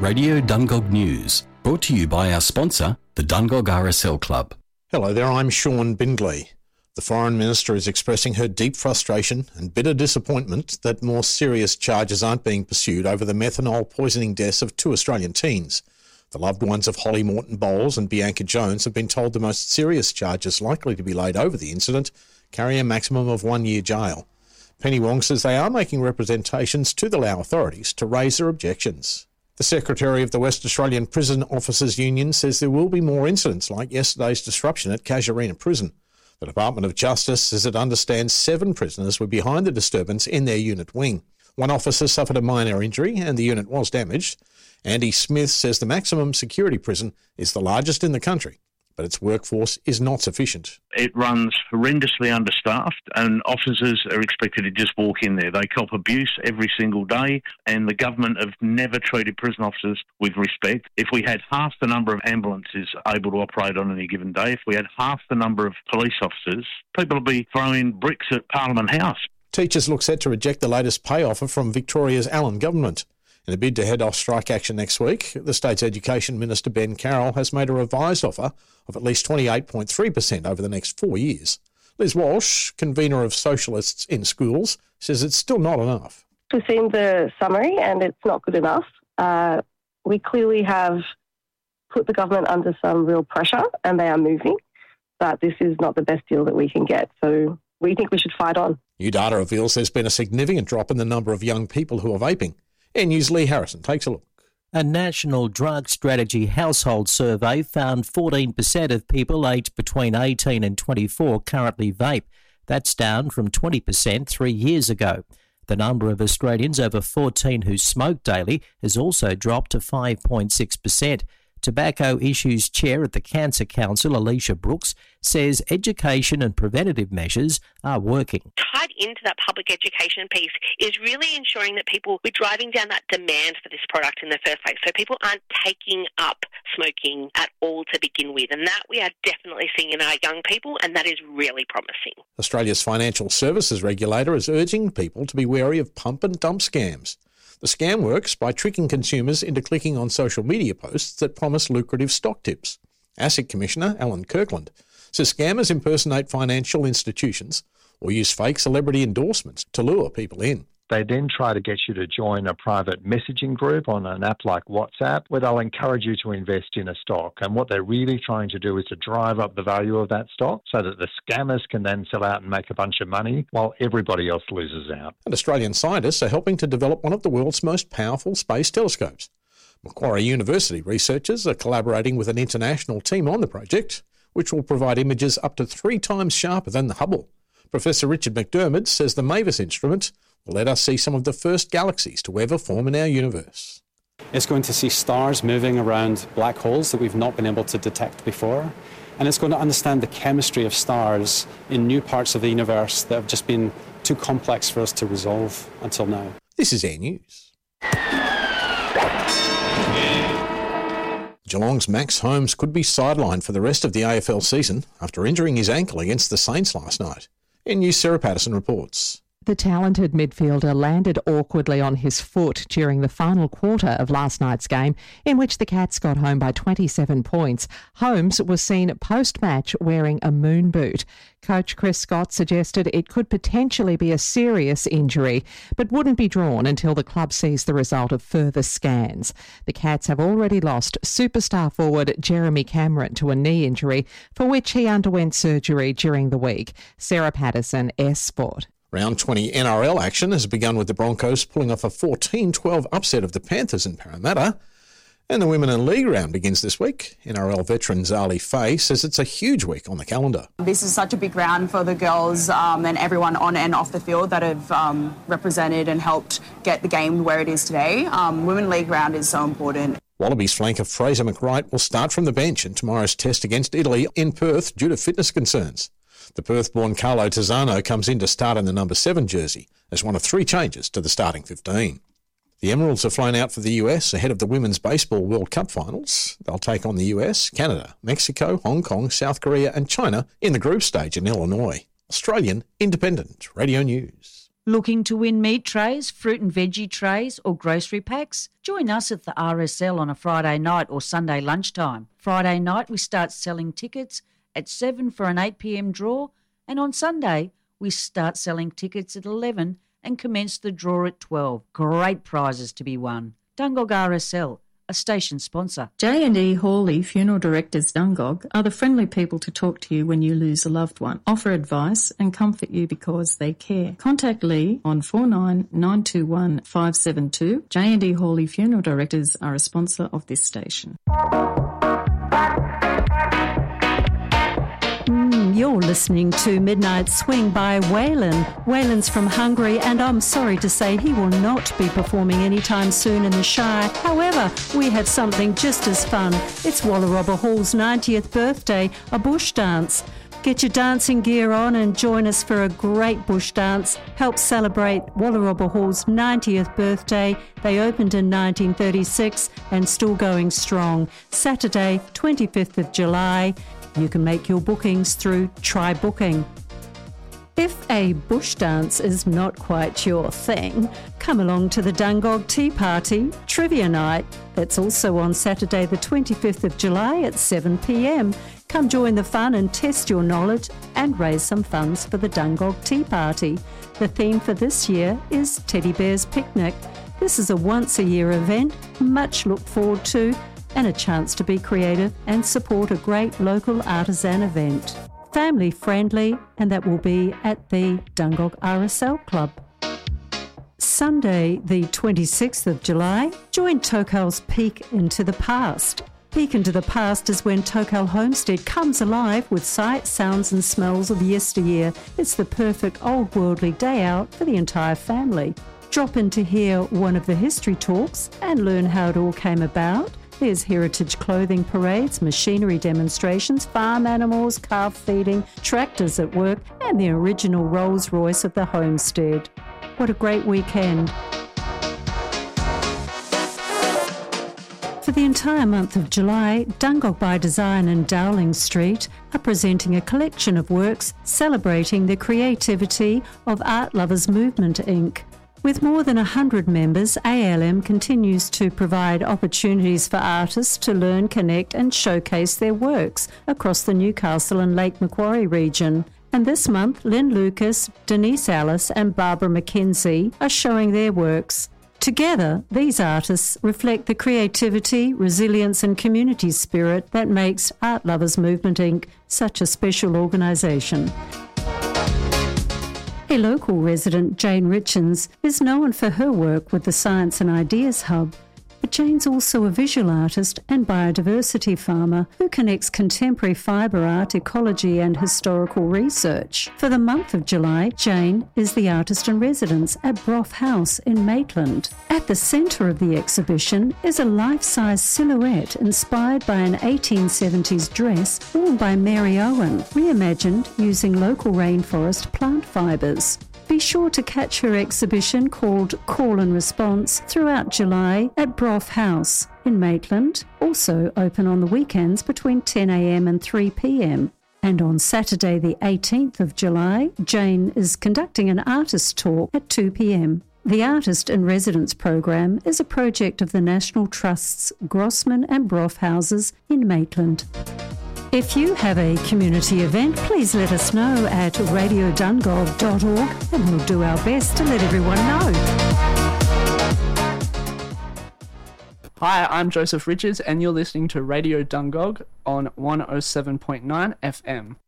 Radio Dungog News, brought to you by our sponsor, the Dungog RSL Club. Hello there, I'm Sean Bindley. The Foreign Minister is expressing her deep frustration and bitter disappointment that more serious charges aren't being pursued over the methanol poisoning deaths of 2 Australian teens. The loved ones of Holly Morton Bowles and Bianca Jones have been told the most serious charges likely to be laid over the incident carry a maximum of 1 year jail. Penny Wong says they are making representations to the Lao authorities to raise their objections. The Secretary of the West Australian Prison Officers Union says there will be more incidents like yesterday's disruption at Casuarina Prison. The Department of Justice says it understands 7 prisoners were behind the disturbance in their unit wing. 1 officer suffered a minor injury and the unit was damaged. Andy Smith says the maximum security prison is the largest in the country, but its workforce is not sufficient. It runs horrendously understaffed and officers are expected to just walk in there. They cop abuse every single day and the government have never treated prison officers with respect. If we had half the number of ambulances able to operate on any given day, if we had half the number of police officers, people would be throwing bricks at Parliament House. Teachers look set to reject the latest pay offer from Victoria's Allan government. In a bid to head off strike action next week, the state's Education Minister Ben Carroll has made a revised offer of at least 28.3% over the next 4 years. Liz Walsh, convener of Socialists in Schools, says it's still not enough. We've seen the summary and it's not good enough. We clearly have put the government under some real pressure and they are moving, but this is not the best deal that we can get. So we think we should fight on. New data reveals there's been a significant drop in the number of young people who are vaping. NU's Lee Harrison takes a look. A National Drug Strategy household survey found 14% of people aged between 18 and 24 currently vape. That's down from 20% 3 years ago. The number of Australians over 14 who smoke daily has also dropped to 5.6%. Tobacco Issues Chair at the Cancer Council, Alicia Brooks, says education and preventative measures are working. Tied into that public education piece is really ensuring that people, we're driving down that demand for this product in the first place, so people aren't taking up smoking at all to begin with, and that we are definitely seeing in our young people, and that is really promising. Australia's financial services regulator is urging people to be wary of pump and dump scams. The scam works by tricking consumers into clicking on social media posts that promise lucrative stock tips. ASIC Commissioner Alan Kirkland says scammers impersonate financial institutions or use fake celebrity endorsements to lure people in. They then try to get you to join a private messaging group on an app like WhatsApp where they'll encourage you to invest in a stock. And what they're really trying to do is to drive up the value of that stock so that the scammers can then sell out and make a bunch of money while everybody else loses out. And Australian scientists are helping to develop one of the world's most powerful space telescopes. Macquarie University researchers are collaborating with an international team on the project, which will provide images up to 3 times sharper than the Hubble. Professor Richard McDermott says the MAVIS instrument will let us see some of the first galaxies to ever form in our universe. It's going to see stars moving around black holes that we've not been able to detect before. And it's going to understand the chemistry of stars in new parts of the universe that have just been too complex for us to resolve until now. This is Air News. Geelong's Max Holmes could be sidelined for the rest of the AFL season after injuring his ankle against the Saints last night. Air News' Sarah Patterson reports. The talented midfielder landed awkwardly on his foot during the final quarter of last night's game, in which the Cats got home by 27 points. Holmes was seen post-match wearing a moon boot. Coach Chris Scott suggested it could potentially be a serious injury, but wouldn't be drawn until the club sees the result of further scans. The Cats have already lost superstar forward Jeremy Cameron to a knee injury, for which he underwent surgery during the week. Sarah Patterson, S Sport. Round 20 NRL action has begun with the Broncos pulling off a 14-12 upset of the Panthers in Parramatta. And the Women in League round begins this week. NRL veteran Zali Faye says it's a huge week on the calendar. This is such a big round for the girls and everyone on and off the field that have represented and helped get the game where it is today. Women League round is so important. Wallabies flanker Fraser McWright will start from the bench in tomorrow's test against Italy in Perth due to fitness concerns. The Perth-born Carlo Tizzano comes in to start in the number 7 jersey as one of 3 changes to the starting 15. The Emeralds have flown out for the US ahead of the Women's Baseball World Cup finals. They'll take on the US, Canada, Mexico, Hong Kong, South Korea and China in the group stage in Illinois. Australian Independent Radio News. Looking to win meat trays, fruit and veggie trays or grocery packs? Join us at the RSL on a Friday night or Sunday lunchtime. Friday night we start selling tickets at 7 for an 8 p.m. draw, and on Sunday we start selling tickets at 11 and commence the draw at 12. Great prizes to be won. Dungog RSL, a station sponsor. J&E Hawley Funeral Directors Dungog are the friendly people to talk to you when you lose a loved one, offer advice and comfort you because they care. Contact Lee on 49921572. 572. J&E Hawley Funeral Directors are a sponsor of this station. You're listening to Midnight Swing by Waylon. Waylon's from Hungary, and I'm sorry to say he will not be performing anytime soon in the Shire. However, we have something just as fun. It's Wallarobba Hall's 90th birthday, a bush dance. Get your dancing gear on and join us for a great bush dance. Help celebrate Wallarobba Hall's 90th birthday. They opened in 1936 and still going strong. Saturday, 25th of July. You can make your bookings through Try Booking. If a bush dance is not quite your thing, come along to the Dungog Tea Party Trivia Night. That's also on Saturday the 25th of July at 7 p.m. Come join the fun and test your knowledge and raise some funds for the Dungog Tea Party. The theme for this year is Teddy Bear's Picnic. This is a once-a-year event, much looked forward to, and a chance to be creative and support a great local artisan event. Family friendly, and that will be at the Dungog RSL Club. Sunday, the 26th of July, join Tokel's Peek into the Past. Peek into the Past is when Tokel Homestead comes alive with sights, sounds and smells of yesteryear. It's the perfect old worldly day out for the entire family. Drop in to hear one of the history talks and learn how it all came about. There's heritage clothing parades, machinery demonstrations, farm animals, calf feeding, tractors at work, and the original Rolls Royce of the homestead. What a great weekend. For the entire month of July, Dungog by Design and Dowling Street are presenting a collection of works celebrating the creativity of Art Lovers Movement Inc. With more than 100 members, ALM continues to provide opportunities for artists to learn, connect and showcase their works across the Newcastle and Lake Macquarie region. And this month, Lynn Lucas, Denise Ellis and Barbara McKenzie are showing their works. Together, these artists reflect the creativity, resilience and community spirit that makes Art Lovers Movement Inc. such a special organisation. A local resident, Jane Richens, is known for her work with the Science and Ideas Hub, but Jane's also a visual artist and biodiversity farmer who connects contemporary fibre art, ecology and historical research. For the month of July, Jane is the artist in residence at Brough House in Maitland. At the centre of the exhibition is a life-size silhouette inspired by an 1870s dress worn by Mary Owen, reimagined using local rainforest plant fibres. Be sure to catch her exhibition called Call and Response throughout July at Brough House in Maitland, also open on the weekends between 10 a.m. and 3 p.m. And on Saturday the 18th of July, Jane is conducting an artist talk at 2 p.m. The Artist in Residence program is a project of the National Trust's Grossman and Brough Houses in Maitland. If you have a community event, please let us know at radiodungog.org and we'll do our best to let everyone know. Hi, I'm Joseph Richards and you're listening to Radio Dungog on 107.9 FM.